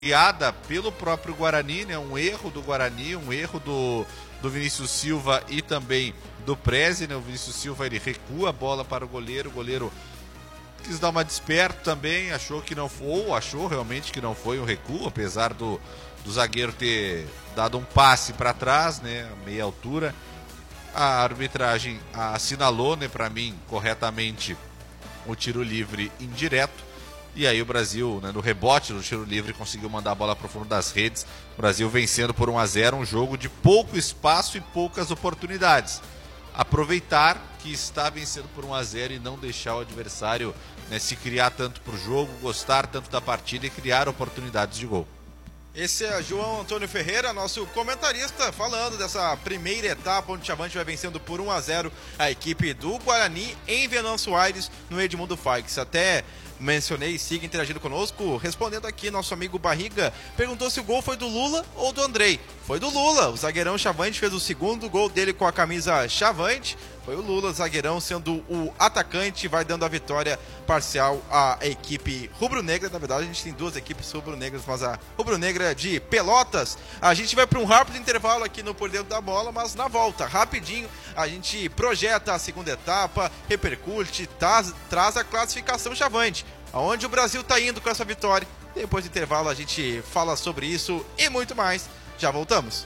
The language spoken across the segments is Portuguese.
criada pelo próprio Guarani, né? Um erro do Guarani, um erro do Vinícius Silva e também do Preze, né? O Vinícius Silva, ele recua a bola para o goleiro quis dar uma desperto também, achou realmente que não foi um recuo, apesar do zagueiro ter dado um passe para trás, né? A meia altura. A arbitragem assinalou, né, para mim, corretamente, o tiro livre indireto. E aí o Brasil, né, no rebote do tiro livre, conseguiu mandar a bola para o fundo das redes. O Brasil vencendo por 1-0, um jogo de pouco espaço e poucas oportunidades. Aproveitar que está vencendo por 1-0 e não deixar o adversário, né, se criar tanto para o jogo, gostar tanto da partida e criar oportunidades de gol. Esse é João Antônio Ferreira, nosso comentarista, falando dessa primeira etapa onde o Chavante vai vencendo por 1-0 a equipe do Guarani em Venâncio Aires, no Edmundo Faix. Até mencionei, siga interagindo conosco, respondendo aqui, nosso amigo Barriga perguntou se o gol foi do Lula ou do Andrei. Foi do Lula, o zagueirão Chavante fez o segundo gol dele com a camisa Chavante. Foi o Lula, zagueirão, sendo o atacante, vai dando a vitória parcial à equipe rubro-negra. Na verdade, a gente tem duas equipes rubro-negras, mas a rubro-negra de Pelotas. A gente vai para um rápido intervalo aqui no Por Dentro da Bola, mas na volta, rapidinho, a gente projeta a segunda etapa, repercute, traz a classificação Chavante. Aonde o Brasil está indo com essa vitória. Depois do intervalo a gente fala sobre isso e muito mais. Já voltamos.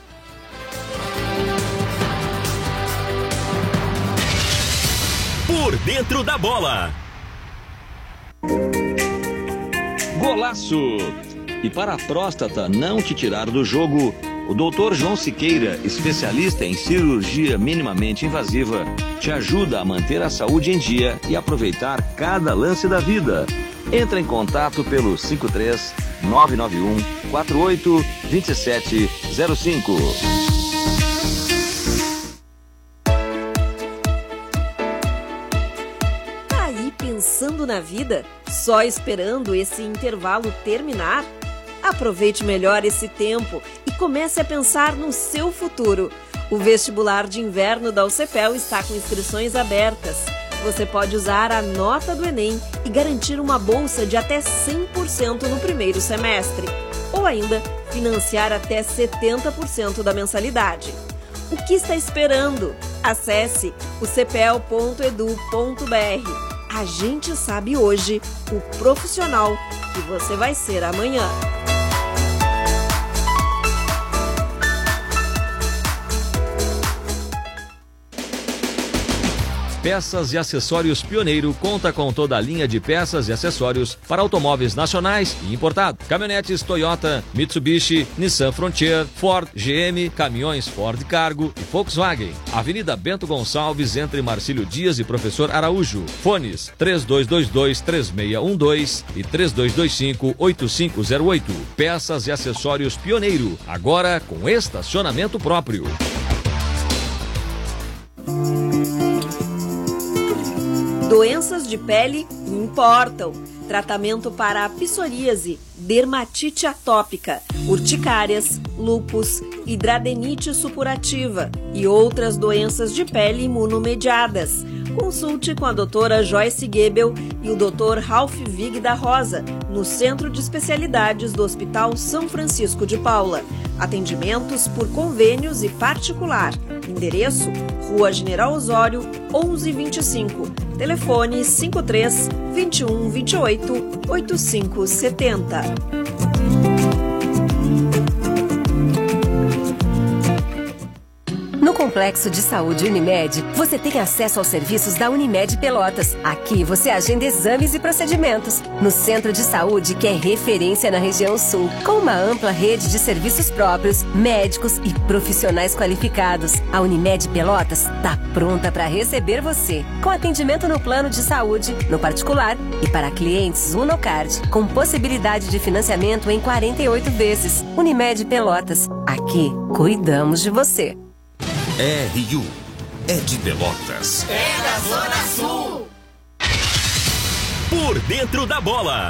Por Dentro da Bola. Golaço! E para a próstata não te tirar do jogo, o Dr. João Siqueira, especialista em cirurgia minimamente invasiva, te ajuda a manter a saúde em dia e aproveitar cada lance da vida. Entra em contato pelo 53 991 48 2705. Pensando na vida, só esperando esse intervalo terminar? Aproveite melhor esse tempo e comece a pensar no seu futuro. O vestibular de inverno da UCPEL está com inscrições abertas. Você pode usar a nota do Enem e garantir uma bolsa de até 100% no primeiro semestre. Ou ainda, financiar até 70% da mensalidade. O que está esperando? Acesse ucpel.edu.br. A gente sabe hoje o profissional que você vai ser amanhã. Peças e Acessórios Pioneiro conta com toda a linha de peças e acessórios para automóveis nacionais e importados. Caminhonetes Toyota, Mitsubishi, Nissan Frontier, Ford, GM, caminhões Ford Cargo e Volkswagen. Avenida Bento Gonçalves, entre Marcílio Dias e Professor Araújo. Fones 3222-3612 e 3225-8508. Peças e Acessórios Pioneiro, agora com estacionamento próprio. Doenças de pele importam. Tratamento para a psoríase, dermatite atópica, urticárias, lúpus, hidradenite supurativa e outras doenças de pele imunomediadas. Consulte com a doutora Joyce Goebel e o Dr. Ralph Vig da Rosa, no Centro de Especialidades do Hospital São Francisco de Paula. Atendimentos por convênios e particular. Endereço: Rua General Osório, 1125. Telefone 53 21 28 8570. No Complexo de Saúde Unimed, você tem acesso aos serviços da Unimed Pelotas. Aqui você agenda exames e procedimentos. No Centro de Saúde, que é referência na região sul, com uma ampla rede de serviços próprios, médicos e profissionais qualificados. A Unimed Pelotas está pronta para receber você, com atendimento no plano de saúde, no particular e para clientes Unocard, com possibilidade de financiamento em 48 vezes. Unimed Pelotas, aqui cuidamos de você. RU é de Pelotas. É da Zona Sul. Por Dentro da Bola.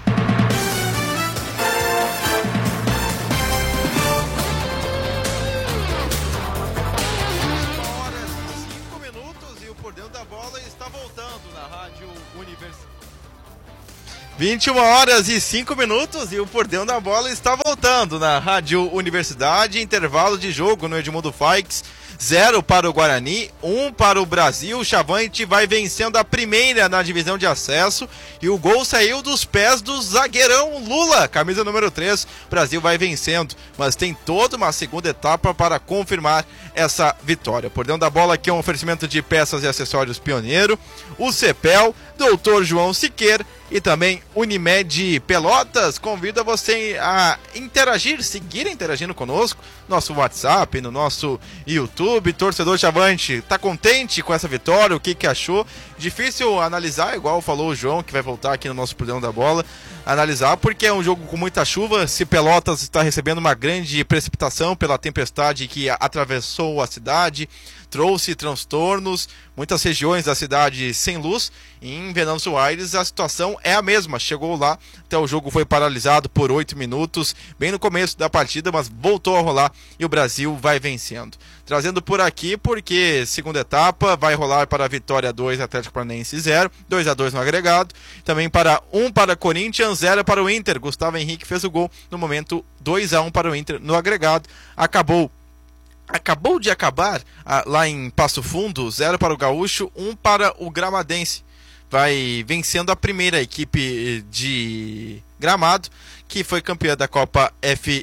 Horas e 5 minutos e o Por Dentro da Bola está voltando na Rádio Universidade. 21h05 e o Por Dentro da Bola está voltando na Rádio Universidade. Intervalo de jogo no Edmundo Faix. 0 para o Guarani, 1 para o Brasil. O Chavante vai vencendo a primeira na divisão de acesso e o gol saiu dos pés do zagueirão Lula, camisa número 3. O Brasil vai vencendo, mas tem toda uma segunda etapa para confirmar essa vitória. Por Dentro da Bola aqui é um oferecimento de peças e acessórios Pioneiro, o Cepel, Dr. João Siqueira e também Unimed Pelotas. Convido você a interagir, seguir interagindo conosco, nosso WhatsApp, no nosso YouTube. Torcedor Chavante, tá contente com essa vitória? O que achou? Difícil analisar, igual falou o João, que vai voltar aqui no nosso Por Dentro da Bola, analisar, porque é um jogo com muita chuva. Se Pelotas está recebendo uma grande precipitação pela tempestade que atravessou a cidade, trouxe transtornos, muitas regiões da cidade sem luz. Em Venâncio Aires a situação é a mesma, chegou lá, até o jogo foi paralisado por 8 minutos, bem no começo da partida, mas voltou a rolar e o Brasil vai vencendo. Trazendo por aqui, porque segunda etapa vai rolar para a Vitória 2, Atlético Paranaense 0, 2-2 no agregado, também para 1 para Corinthians, 0 para o Inter. Gustavo Henrique fez o gol, no momento 2-1 para o Inter no agregado. Acabou de acabar lá em Passo Fundo, 0 para o Gaúcho, 1 para o Gramadense. Vai vencendo a primeira equipe de Gramado, que foi campeã da Copa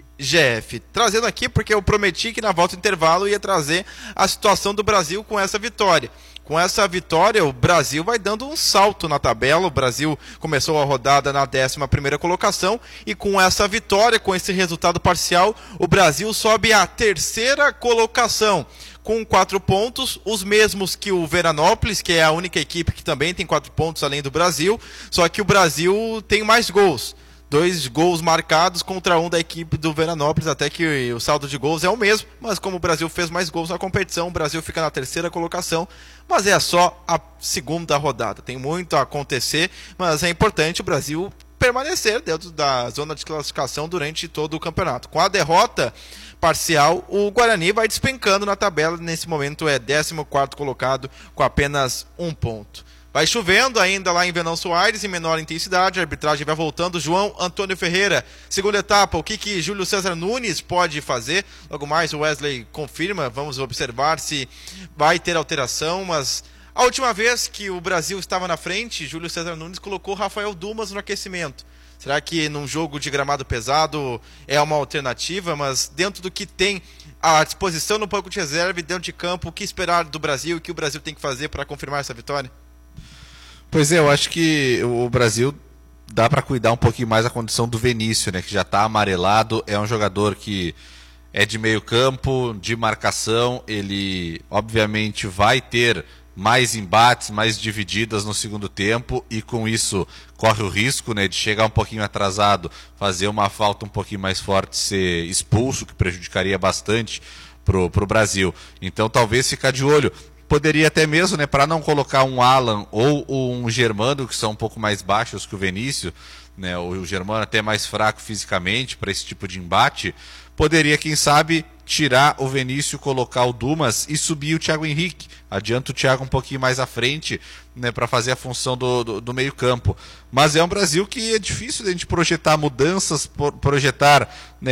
FGF. Trazendo aqui porque eu prometi que na volta do intervalo ia trazer a situação do Brasil com essa vitória. Com essa vitória, o Brasil vai dando um salto na tabela. O Brasil começou a rodada na 11ª colocação e com essa vitória, com esse resultado parcial, o Brasil sobe à 3ª colocação. Com 4 pontos, os mesmos que o Veranópolis, que é a única equipe que também tem 4 pontos além do Brasil, só que o Brasil tem mais gols. 2 gols marcados contra 1 da equipe do Veranópolis, até que o saldo de gols é o mesmo, mas como o Brasil fez mais gols na competição, o Brasil fica na 3ª colocação, mas é só a segunda rodada. Tem muito a acontecer, mas é importante o Brasil permanecer dentro da zona de classificação durante todo o campeonato. Com a derrota parcial, o Guarani vai despencando na tabela, nesse momento é 14º colocado com apenas 1 ponto. Vai chovendo ainda lá em Venâncio Aires, em menor intensidade, a arbitragem vai voltando. João Antônio Ferreira, segunda etapa, o que Júlio César Nunes pode fazer? Logo mais o Wesley confirma, vamos observar se vai ter alteração, mas a última vez que o Brasil estava na frente, Júlio César Nunes colocou Rafael Dumas no aquecimento. Será que num jogo de gramado pesado é uma alternativa? Mas dentro do que tem à disposição no banco de reserva e dentro de campo, o que esperar do Brasil e o que o Brasil tem que fazer para confirmar essa vitória? Pois é, eu acho que o Brasil dá para cuidar um pouquinho mais da condição do Vinícius, né, que já está amarelado, é um jogador que é de meio campo, de marcação, ele obviamente vai ter mais embates, mais divididas no segundo tempo e com isso corre o risco, né, de chegar um pouquinho atrasado, fazer uma falta um pouquinho mais forte, ser expulso, que prejudicaria bastante pro Brasil. Então talvez ficar de olho. Poderia até mesmo, né, para não colocar um Alan ou um Germano, que são um pouco mais baixos que o Vinícius, né, o Germano até mais fraco fisicamente para esse tipo de embate, poderia, quem sabe, tirar o Vinícius, colocar o Dumas e subir o Thiago Henrique. Adianta o Thiago um pouquinho mais à frente, né, para fazer a função do meio campo. Mas é um Brasil que é difícil de a gente projetar mudanças, projetar,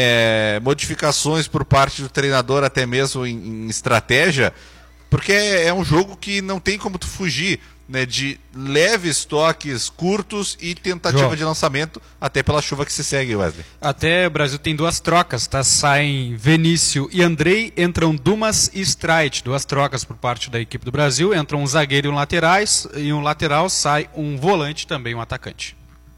né, modificações por parte do treinador, até mesmo em estratégia, porque é um jogo que não tem como tu fugir, né, de leves toques curtos e tentativa de lançamento, até pela chuva que se segue, Wesley. Até o Brasil tem 2 trocas, tá? Saem Vinícius e Andrei, entram Dumas e Streit, 2 trocas por parte da equipe do Brasil, entram um zagueiro e um lateral, sai um volante também, um atacante.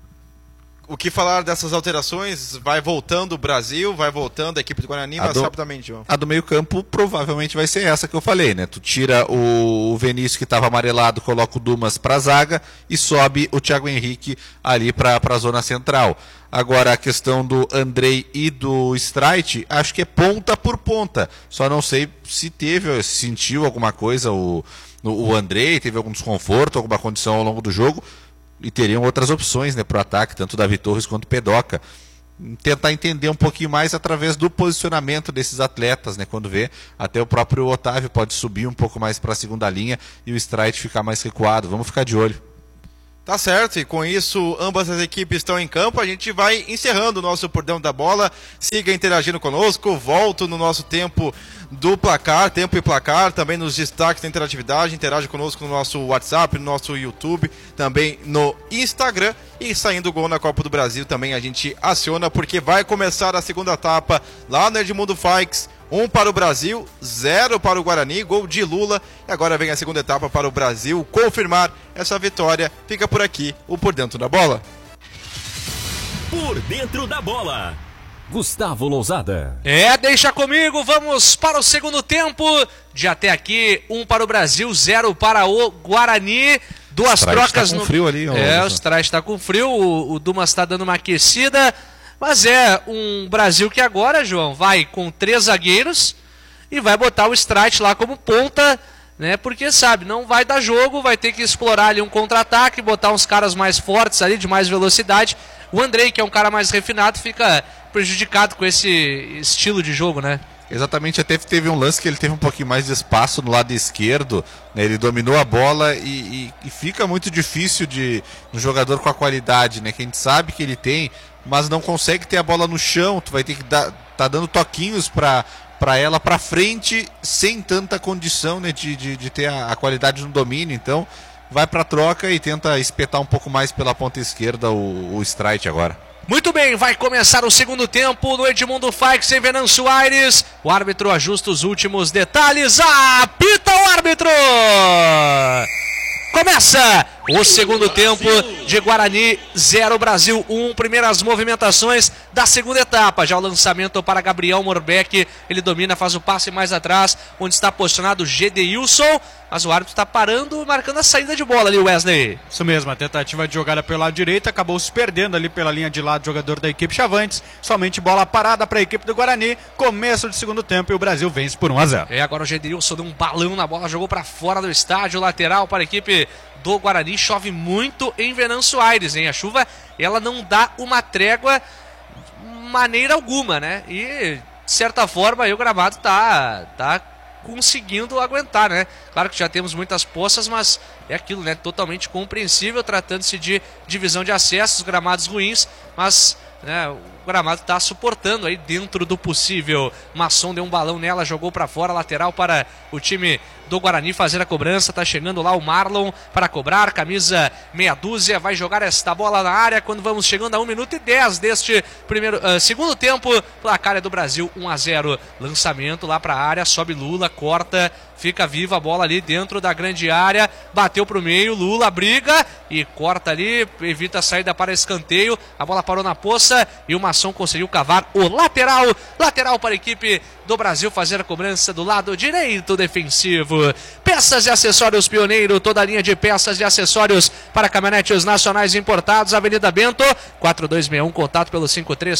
O que falar dessas alterações? Vai voltando o Brasil, vai voltando a equipe do Guarani, mas rapidamente, João. A do meio campo provavelmente vai ser essa que eu falei, né? Tu tira o Vinícius, que estava amarelado, coloca o Dumas para a zaga e sobe o Thiago Henrique ali para a zona central. Agora a questão do Andrei e do Streit, acho que é ponta por ponta. Só não sei se sentiu alguma coisa o Andrei, teve algum desconforto, alguma condição ao longo do jogo. E teriam outras opções, né, para o ataque, tanto Davi Torres quanto Pedoca. Tentar entender um pouquinho mais através do posicionamento desses atletas, né, quando vê, até o próprio Otávio pode subir um pouco mais para a segunda linha e o Streit ficar mais recuado. Vamos ficar de olho. Tá certo, e com isso ambas as equipes estão em campo, a gente vai encerrando o nosso Por Dentro da Bola. Siga interagindo conosco, volto no nosso tempo do placar, tempo e placar, também nos destaques da interatividade, interage conosco no nosso WhatsApp, no nosso YouTube, também no Instagram, e saindo o gol na Copa do Brasil também a gente aciona, porque vai começar a segunda etapa lá no Edmundo Faix. 1 para o Brasil, 0 para o Guarani, gol de Lula. E agora vem a segunda etapa para o Brasil confirmar essa vitória. Fica por aqui o Por Dentro da Bola. Por Dentro da Bola. Gustavo Lousada. Deixa comigo, vamos para o segundo tempo. De até aqui, 1 para o Brasil, 0 para o Guarani. Duas trocas tá com frio ali. O Strike está com frio, o Dumas está dando uma aquecida. Mas é um Brasil que agora, João, vai com 3 zagueiros e vai botar o Strike lá como ponta, né? Porque, sabe, não vai dar jogo, vai ter que explorar ali um contra-ataque, botar uns caras mais fortes ali, de mais velocidade. O Andrei, que é um cara mais refinado, fica prejudicado com esse estilo de jogo, né? Exatamente, até teve um lance que ele teve um pouquinho mais de espaço no lado esquerdo, né? Ele dominou a bola e fica muito difícil de um jogador com a qualidade, né? Que a gente sabe que ele tem, mas não consegue ter a bola no chão, tu vai ter que tá dando toquinhos para ela para frente, sem tanta condição, né, de ter a qualidade no domínio. Então vai para troca e tenta espetar um pouco mais pela ponta esquerda o Strike agora. Muito bem, vai começar o segundo tempo no Edmundo Faix em Venâncio Aires. O árbitro ajusta os últimos detalhes. Apita o árbitro! Começa o segundo tempo de Guarani 0, Brasil 1. Primeiras movimentações da segunda etapa. Já o lançamento para Gabriel Morbeck. Ele domina, faz o passe mais atrás, onde está posicionado o Gedeilson. Mas o árbitro está parando, marcando a saída de bola ali, Wesley. Isso mesmo, a tentativa de jogada pelo lado direito acabou se perdendo ali pela linha de lado do jogador da equipe Chavantes. Somente bola parada para a equipe do Guarani. Começo de segundo tempo e o Brasil vence por 1-0. Agora o Gedeilson deu um balão na bola, jogou para fora do estádio, lateral para a equipe do Guarani. Chove muito em Venâncio Aires, hein? A chuva, ela não dá uma trégua de maneira alguma, né? E, de certa forma, aí o gramado tá conseguindo aguentar, né? Claro que já temos muitas poças, mas é aquilo, né? Totalmente compreensível, tratando-se de divisão de acessos, gramados ruins, mas, né, o gramado está suportando aí dentro do possível. Masson deu um balão nela, jogou para fora, lateral para o time do Guarani fazer a cobrança. Tá chegando lá o Marlon para cobrar, camisa meia dúzia, vai jogar esta bola na área quando vamos chegando a 1 minuto e 10 deste segundo tempo. Placar é do Brasil 1-0. Lançamento lá para a área, sobe Lula, corta, fica viva a bola ali dentro da grande área, bateu pro meio, Lula briga e corta ali, evita a saída para escanteio. A bola parou na poça e o Masson conseguiu cavar o lateral para a equipe do Brasil fazer a cobrança do lado direito defensivo. Peças e acessórios Pioneiro, toda a linha de peças e acessórios para caminhonetes nacionais importados, Avenida Bento 4261, contato pelo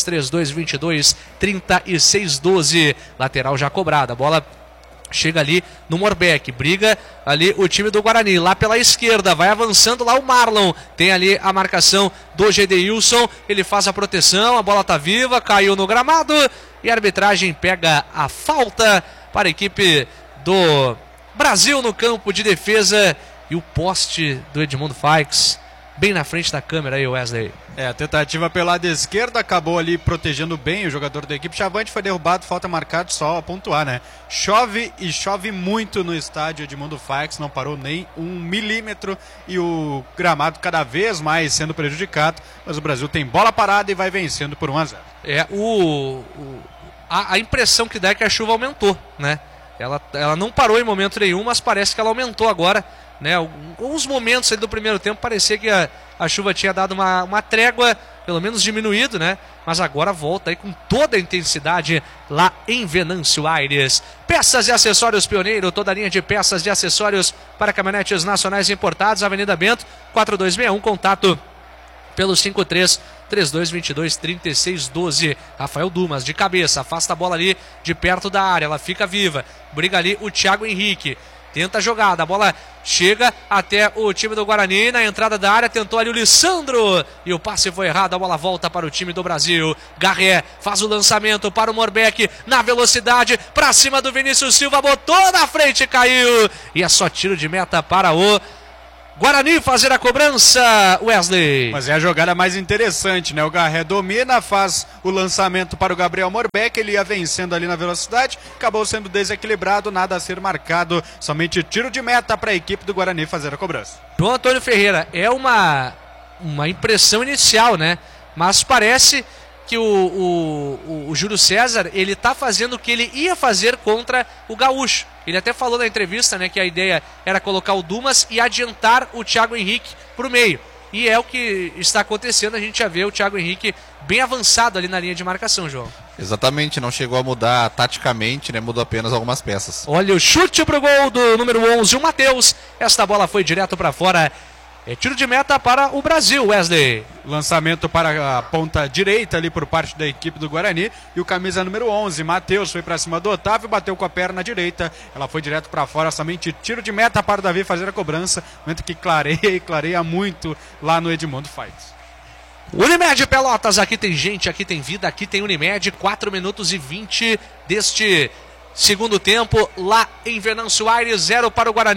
5332223612. Lateral já cobrada, a bola chega ali no Morbeck, briga ali o time do Guarani, lá pela esquerda, vai avançando lá o Marlon, tem ali a marcação do Gedeilson, ele faz a proteção, a bola tá viva, caiu no gramado e a arbitragem pega a falta para a equipe do Brasil no campo de defesa e o poste do Edmundo Faix bem na frente da câmera aí, Wesley. A tentativa pelo lado esquerdo acabou ali protegendo bem o jogador da equipe Chavante, foi derrubado, falta marcada, só a pontuar, né? Chove e chove muito no estádio Edmundo Faix, não parou nem 1 milímetro e o gramado cada vez mais sendo prejudicado, mas o Brasil tem bola parada e vai vencendo por 1-0. A impressão que dá é que a chuva aumentou, né? Ela não parou em momento nenhum, mas parece que ela aumentou agora, né? Alguns momentos aí do primeiro tempo parecia que a chuva tinha dado uma trégua, pelo menos diminuído, né? Mas agora volta aí com toda a intensidade lá em Venâncio Aires. Peças e acessórios Pioneiro, toda a linha de peças e acessórios para caminhonetes nacionais importados, Avenida Bento 4261, contato pelo 5332223612. Rafael Dumas de cabeça, afasta a bola ali de perto da área, ela fica viva, briga ali o Thiago Henrique, tenta a jogada, a bola chega até o time do Guarani, na entrada da área, tentou ali o Lissandro, e o passe foi errado, a bola volta para o time do Brasil. Garré faz o lançamento para o Morbeck, na velocidade, para cima do Vinícius Silva, botou na frente, caiu, e é só tiro de meta para o Guarani fazer a cobrança, Wesley. Mas é a jogada mais interessante, né? O Garré domina, faz o lançamento para o Gabriel Morbeck, ele ia vencendo ali na velocidade, acabou sendo desequilibrado, nada a ser marcado, somente tiro de meta para a equipe do Guarani fazer a cobrança. João Antônio Ferreira, é uma impressão inicial, né? Mas parece que o Júlio César, ele tá fazendo o que ele ia fazer contra o Gaúcho. Ele até falou na entrevista, né, que a ideia era colocar o Dumas e adiantar o Thiago Henrique pro meio. E é o que está acontecendo, a gente já vê o Thiago Henrique bem avançado ali na linha de marcação, João. Exatamente, não chegou a mudar taticamente, né, mudou apenas algumas peças. Olha o chute pro gol do número 11, o Matheus. Esta bola foi direto para fora. É tiro de meta para o Brasil, Wesley. Lançamento para a ponta direita ali por parte da equipe do Guarani. E o camisa número 11, Matheus, foi para cima do Otávio, bateu com a perna direita. Ela foi direto para fora, somente tiro de meta para o Davi fazer a cobrança. Momento que clareia muito lá no Edmundo Fights. Unimed Pelotas, aqui tem gente, aqui tem vida, aqui tem Unimed. 4 minutos e 20 deste segundo tempo. Lá em Venâncio Aires, 0 para o Guarani.